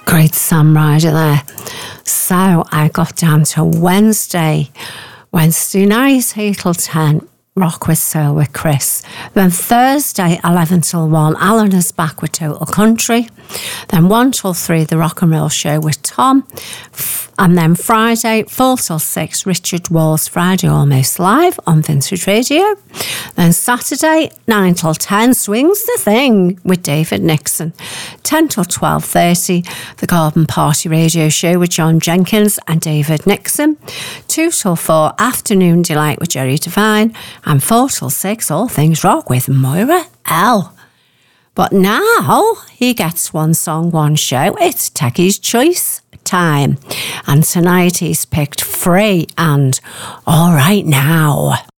Great Sam Ryder there. So I got down to Wednesday night, 8 till 10, Rock with Soul with Chris. Then Thursday, 11 till 1, Alan is back with Total Country. Then 1 till 3, The Rock and Roll Show with Tom. And then Friday, 4 till 6, Richard Wall's Friday Almost Live on Vintage Radio. Then Saturday, 9 till 10, Swings the Thing with David Nixon. 10 till 12:30, The Garden Party Radio Show with John Jenkins and David Nixon. 2 till 4, Afternoon Delight with Jerry Devine. And 4 till 6, All Things Rock with Moira L. But now he gets one song, one show. It's Techie's Choice time. And tonight he's picked Free and All Right Now.